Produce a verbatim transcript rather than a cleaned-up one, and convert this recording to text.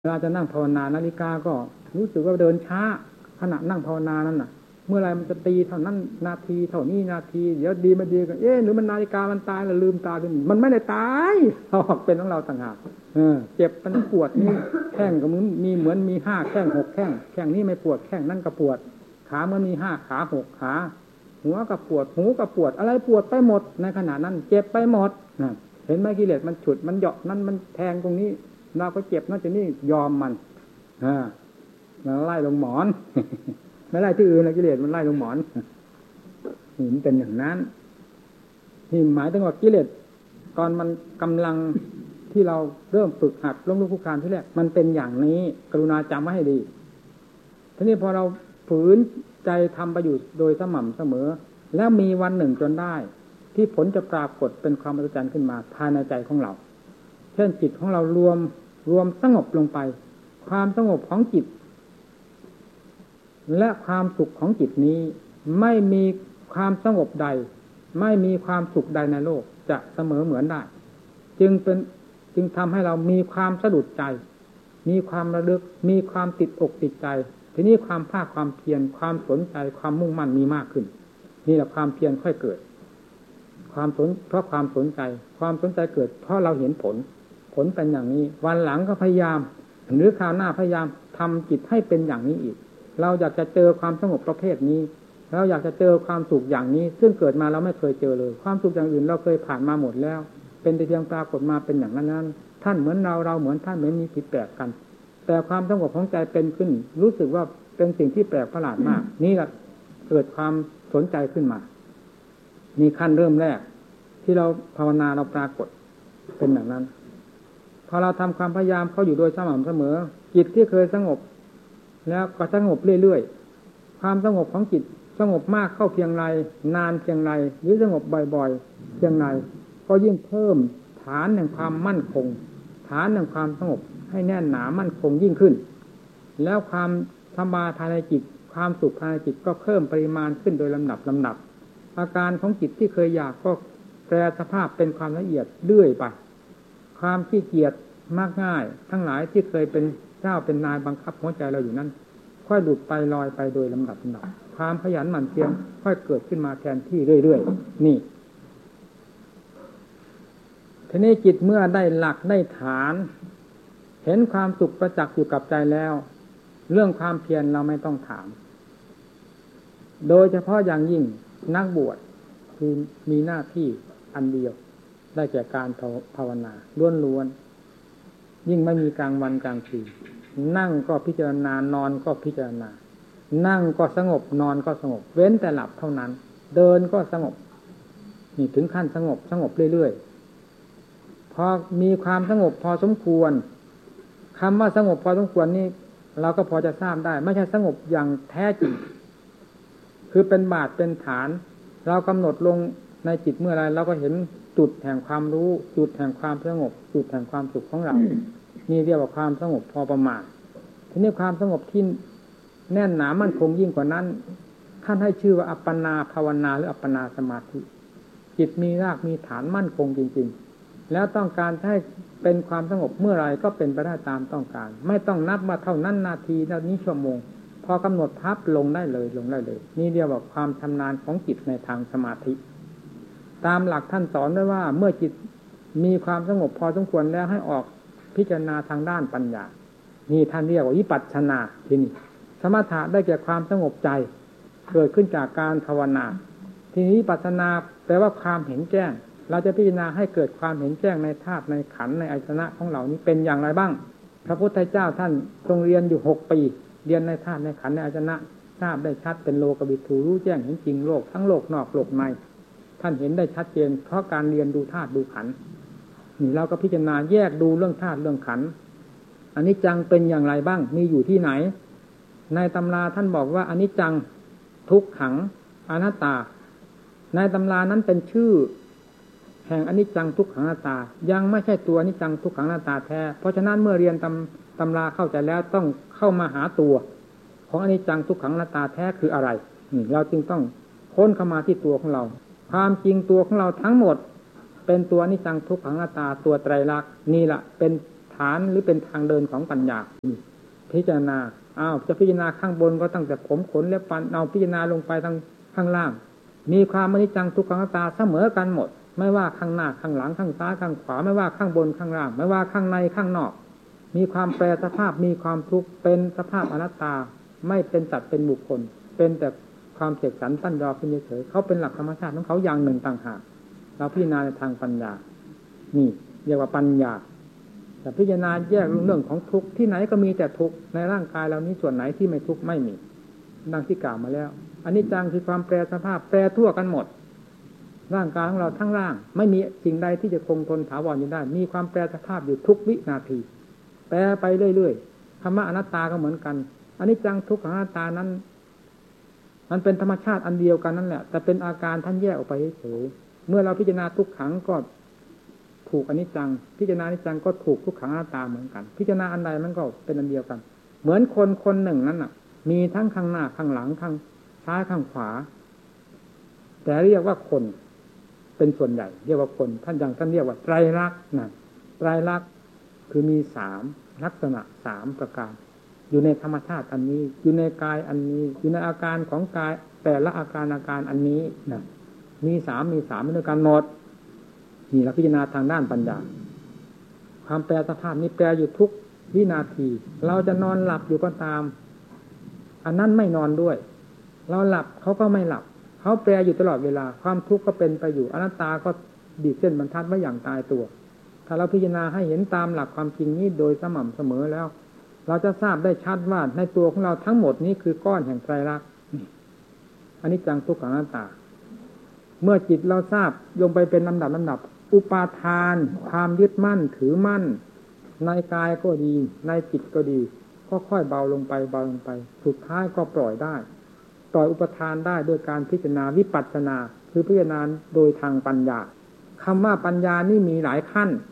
เวลาจะนั่งภาวนานาฬิกาก็รู้สึกว่าเดินช้าขณะนั่งภาวนานั้นน่ะเมื่อไรมันจะตีเท่านั้นนาทีเท่านี้นาทีเดี๋ยวดีมาดีกันเอ๊ะหรือมันนาฬิกามันตายแล้วลืมตาดูมันไม่ได้ตายเราเป็นของเราต่างหากเออเจ็บมันปวดนี่แข้งก็มันมีเหมือนมีห้าแข้งหกแข้งแข้งนี้ไม่ปวดแข้งนั่นก็ปวดขาเมื่อมีห้าขาหกขาหัวก็ปวดหูก็ปวดอะไรปวดไปหมดในขณะนั้นเจ็บไปหมดนะเห็นไหมกิเลสมันฉุดมันเหยาะนั่นมันแทงตรงนี้เราก็เจ็บนั่นจะนี่ยอมมันอ่ามันไล่ลงหมอนไม่ไล่ที่อื่นนะกิเลสมันไล่ลงหมอนนี่มันเป็นอย่างนั้นนี่หมายถึงว่ากิเลสตอนมันกำลังที่เราเริ่มฝึกหัดล้มลุกคลุกคลานที่แรกมันเป็นอย่างนี้กรุณาจำไว้ให้ดีทีนี้พอเราฝืนใจทำไปอยู่โดยสม่ำเสมอแล้วมีวันหนึ่งจนได้ที่ผลจะปรากฏเป็นความอัศจรรย์ขึ้นมาภายในใจของเราเช่นจิตของเรารวมรวมสงบลงไปความสงบของจิตและความสุขของจิตนี้ไม่มีความสงบใดไม่มีความสุขใดในโลกจะเสมอเหมือนได้จึงเป็นจึงทำให้เรามีความสะดุดใจมีความระลึกมีความติดอกติดใจทีนี้ความภาคความเพียรความสนใจความมุ่งมั่นมีมากขึ้นนี่แหละความเพียรค่อยเกิดความสนเพราะความสนใจความสนใจเกิดเพราะเราเห็นผลผลเป็นอย่างนี้วันหลังก็พยายามหรือคราวหน้าพยายามทำจิตให้เป็นอย่างนี้อีกเราอยากจะเจอความสงบประเภทนี้เราอยากจะเจอความสุขอย่างนี้ซึ่งเกิดมาเราไม่เคยเจอเลยความสุขอย่างอื่นเราเคยผ่านมาหมดแล้วเป็นแต่เพียงปรากฏมาเป็นอย่างนั้นนั้นท่านเหมือนเราเราเหมือนท่านเหมือนมีผิดแปลกกันแต่ความสงบของใจเป็นขึ้นรู้สึกว่าเป็นสิ่งที่แปลกประหลาดมากนี่แหละเกิดความสนใจขึ้นมามีขั้นเริ่มแรกที่เราภาวนาเราปรากฏเป็นอย่างนั้นพอเราทำความพยายามเข้าอยู่โดยสม่ำเสมอจิตที่เคยสงบแล้วก็สงบเรื่อยๆความสงบของจิตสงบมากเข้าเพียงไรนานเพียงไรหรือสงบบ่อยๆเพียงไรก็ยิ่งเพิ่มฐานแห่งความมั่นคงฐานแห่งความสงบให้แน่นหนามั่นคงยิ่งขึ้นแล้วความสบายภายในจิตความสุขภายในจิตก็เพิ่มปริมาณขึ้นโดยลำดับลำดับอาการของจิตที่เคยอยากก็แปรสภาพเป็นความละเอียดเรื่อยไปความขี้เกียจมากง่ายทั้งหลายที่เคยเป็นเจ้าเป็นนายบังคับหัวใจเราอยู่นั้นค่อยหลุดไปลอยไปโดยลำดับลำดับความขยันหมั่นเพียรค่อยเกิดขึ้นมาแทนที่เรื่อยๆนี่ทีนี้จิตเมื่อได้หลักได้ฐานเห็นความสุขประจักษ์อยู่กับใจแล้วเรื่องความเพียรเราไม่ต้องถามโดยเฉพาะอย่างยิ่งนักบวชคือมีหน้าที่อันเดียวได้แก่การภาวนาล้วนๆยิ่งไม่มีกลางวันกลางคืนนั่งก็พิจารณานอนก็พิจารณานั่งก็สงบนอนก็สงบเว้นแต่หลับเท่านั้นเดินก็สงบนี่ถึงขั้นสงบสงบเรื่อยๆพอมีความสงบพอสมควรคำว่าสงบพอสมควรนี่เราก็พอจะทราบได้ไม่ใช่สงบอย่างแท้จริงคือเป็นบาทเป็นฐานเรากำหนดลงในจิตเมื่อไรเราก็เห็นจุดแห่งความรู้จุดแห่งความสงบจุดแห่งความสุขของเรานี่เรียกว่าความสงบพอประมาณทีนี้ความสงบที่แน่นหนามั่นคงยิ่งกว่านั้นท่านให้ชื่อว่าอัปปนาภาวนาหรืออัปปนาสมาธิจิตมีรากมีฐานมั่นคงจริงๆแล้วต้องการให้เป็นความสงบเมื่อไรก็เป็นไปได้ตามต้องการไม่ต้องนับมาเท่านั้นนาทีเท่านี้ชั่วโมงพอกำหนดพับลงได้เลยลงได้เลยนี่เรียกว่าความชำนาญของจิตในทางสมาธิตามหลักท่านสอนไว้ว่าเมื่อจิตมีความสงบพอสมควรแล้วให้ออกพิจารณาทางด้านปัญญานี่ท่านเรียกว่าวิปัสสนาที่นี่สมถะได้แก่ความสงบใจเกิดขึ้นจากการภาวนาทีนี้วิปัสสนาแปลว่าความเห็นแจ้งเราจะพิจารณาให้เกิดความเห็นแจ้งในธาตุในขันธ์ในอายตนะของเรานี้เป็นอย่างไรบ้างพระพุทธเจ้าท่านทรงเรียนอยู่หกปีเรียนในธาตุในขันธ์ในอายตนะทราบได้ชัดเป็นโลกวิถูรู้แจ้งเห็นจริงโลกทั้งโลกนอกโลกในท่านเห็นได้ชัดเจนเพราะการเรียนดูธาตุดูขันธ์นี่เราก็พิจารณาแยกดูเรื่องธาตุเรื่องขันธ์อนิจจังเป็นอย่างไรบ้างมีอยู่ที่ไหนในตำราท่านบอกว่าอนิจจังทุกขังอนัตตาในตำรานั้นเป็นชื่อแห่งอนิจจังทุกขังอนัตตายังไม่ใช่ตัวอนิจจังทุกขังอนัตตาแท้เพราะฉะนั้นเมื่อเรียนตำตำราเข้าใจแล้วต้องเข้ามาหาตัวของอนิจจังทุกขังอนัตตาแท้คืออะไรนี่เราจึงต้องค้นเข้ามาที่ตัวของเราความจริงตัวของเราทั้งหมดเป็นตัวอนิจจังทุกขังอนัตตาตัวไตรลักษณ์นี่แหละเป็นฐานหรือเป็นทางเดินของปัญญาพิจารณาอ้าวจะพิจารณาข้างบนก็ตั้งแต่ผมขนเล็บฟันเอาพิจารณาลงไปทางข้างล่างมีความอนิจจังทุกขังอนัตตาเสมอกันหมดไม่ว่าข้างหน้าข้างหลังข้างซ้ายข้างขวาไม่ว่าข้างบนข้างล่างไม่ว่าข้างในข้างนอกมีความแปรสภาพมีความทุกข์เป็นสภาพอนัตตาไม่เป็นสัตว์เป็นบุคคลเป็นแต่ความเสกสรรตั้นยอขึ้นเฉยๆเขาเป็นหลักธรรมชาติของเขาอย่างหนึ่งต่างหากเราพิจารณาในทางปัญญานี่เรียกว่าปัญญาแต่พิจารณาแยกเรื่องของทุกข์ที่ไหนก็มีแต่ทุกข์ในร่างกายเรานี้ส่วนไหนที่ไม่ทุกข์ไม่มีดังที่กล่าวมาแล้วอันนี้จังคือความแปรสภาพแปรทั่วกันหมดร่างกายของเราทั้งร่างไม่มีสิ่งใดที่จะคงทนถาวรอยู่ได้มีความแปรสภาพอยู่ทุกวินาทีแปรไปเรื่อยๆธรรมะอนัตตาก็เหมือนกันอันนี้จังทุกขังอนัตตานั้นมันเป็นธรรมชาติอันเดียวกันนั่นแหละแต่เป็นอาการท่านแยกออกไปเฉยๆเมื่อเราพิจารณาทุกขังก็ถูกอนิจจังพิจารณาอนิจจังก็ถูกทุกขังอนัตตาเหมือนกันพิจารณาอันใดมันก็เป็นอันเดียวกันเหมือนคนคนหนึ่งนั้นน่ะมีทั้งข้างหน้าข้างหลังข้างซ้ายข้างขวาแต่เรียกว่าคนเป็นส่วนใหญ่เรียกว่าคนท่านอย่างท่านเรียกว่าไตรลักษณ์นั่นไตรลักษณ์คือมีสามลักษณะสามประการอยู่ในธรรมชาติอันนี้อยู่ในกายอันนี้อยู่ในอาการของกายแต่ละอาการอาการอันนี้นะมีสามมีสามด้วยกันหมดนี่เราพิจารณาทางด้านปัญญาความแปรสภาพนี้แปรอยู่ทุกวินาทีเราจะนอนหลับอยู่ก็ตามอันนั้นไม่นอนด้วยเราหลับเขาก็ไม่หลับเขาแปรอยู่ตลอดเวลาความทุกข์ก็เป็นไปอยู่อนัตตาก็ดีดเส้นบรรทัดไว้อย่างตายตัวถ้าเราพิจารณาให้เห็นตามหลักความจริงนี้โดยสม่ำเสมอแล้วเราจะทราบได้ชัดว่าในตัวของเราทั้งหมดนี้คือก้อนแห่งไตรลักษณ์อนิจจังทุกขังอนัตตาเมื่อจิตเราทราบลงไปเป็นลำดับลำดับอุปาทานความยึดมั่นถือมั่นในกายก็ดีในจิตก็ดีก็ค่อยเบาลงไปเบาลงไปสุดท้ายก็ปล่อยได้ปล่อยอุปทานได้โดยการพิจารณาวิปัสสนาคือพิจารณาโดยทางปัญญาคำว่าปัญญานี่มีหลายขั้น